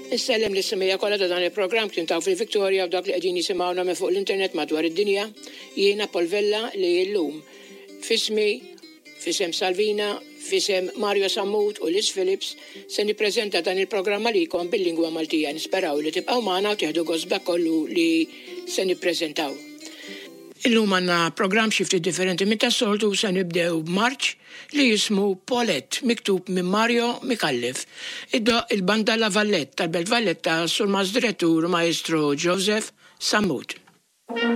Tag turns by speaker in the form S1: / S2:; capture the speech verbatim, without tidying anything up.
S1: Nissellem l-issimija kollha ta' dan il-programm kien taw fil-Viktoria u dak li qegħdin jisimgħuna minn fuq l-internet madwar id-dinja. Jiena Polvella li llum fismi, fisem Salvina, fisem Mario Sammut u Liz Phillips se nippreżenta dan il-programm għalikom bil-lingwa Maltija. Nisperaw li tibqgħu magħna u tieħdu gost kollu li se nippreżentaw. Illum għandna programm xi ftit differenti minn tas-soltu se nibdew b'Marċ li jismu Paulette, miktub minn Mario Mikallef. Iddoq il-banda La Valletta tal-Belt Valletta sul maż direttur Maestro Joseph Sammut.